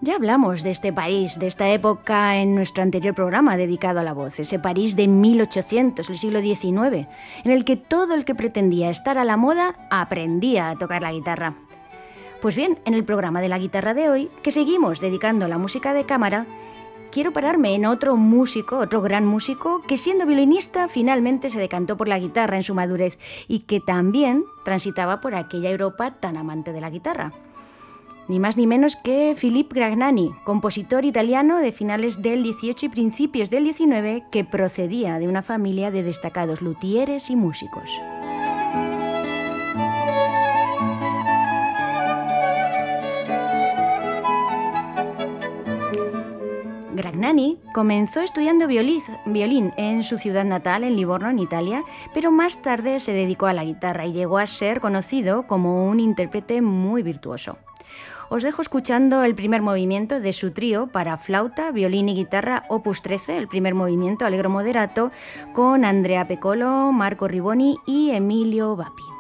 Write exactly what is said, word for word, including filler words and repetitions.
Ya hablamos de este París, de esta época en nuestro anterior programa dedicado a la voz, ese París de mil ochocientos, el siglo diecinueve, en el que todo el que pretendía estar a la moda aprendía a tocar la guitarra. Pues bien, en el programa de la guitarra de hoy, que seguimos dedicando a la música de cámara, quiero pararme en otro músico, otro gran músico, que siendo violinista finalmente se decantó por la guitarra en su madurez y que también transitaba por aquella Europa tan amante de la guitarra. Ni más ni menos que Philippe Gragnani, compositor italiano de finales del dieciocho y principios del diecinueve, que procedía de una familia de destacados luthieres y músicos. Gragnani comenzó estudiando violín en su ciudad natal, en Livorno, en Italia, pero más tarde se dedicó a la guitarra y llegó a ser conocido como un intérprete muy virtuoso. Os dejo escuchando el primer movimiento de su trío para flauta, violín y guitarra opus trece, el primer movimiento Allegro moderato, con Andrea Peccolo, Marco Riboni y Emilio Vapi.